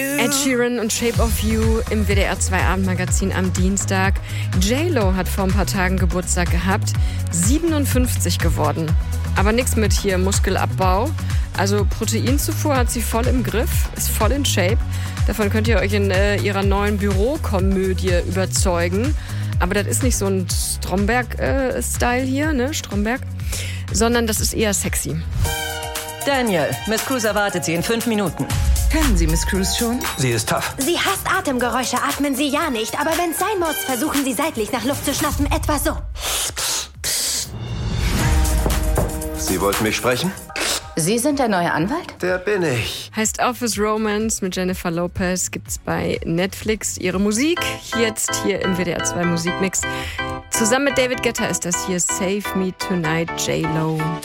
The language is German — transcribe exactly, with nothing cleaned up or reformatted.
Ed Sheeran und Shape of You im W D R zwei Abendmagazin am Dienstag. J-Lo hat vor ein paar Tagen Geburtstag gehabt, siebenundfünfzig geworden. Aber nichts mit hier Muskelabbau. Also Proteinzufuhr hat sie voll im Griff, ist voll in Shape. Davon könnt ihr euch in äh, ihrer neuen Bürokomödie überzeugen. Aber das ist nicht so ein Stromberg-Style äh, hier, ne, Stromberg, sondern das ist eher sexy. Daniel, Miss Cruz erwartet Sie in fünf Minuten. Kennen Sie Miss Cruz schon? Sie ist tough. Sie hasst Atemgeräusche, atmen Sie ja nicht. Aber wenn es sein muss, versuchen Sie seitlich nach Luft zu schnappen, etwa so. Sie wollten mich sprechen? Sie sind der neue Anwalt? Der bin ich. Heißt Office Romance mit Jennifer Lopez, gibt's bei Netflix. Ihre Musik jetzt hier im W D R zwei Musikmix. Zusammen mit David Guetta ist das hier Save Me Tonight, J-Lo.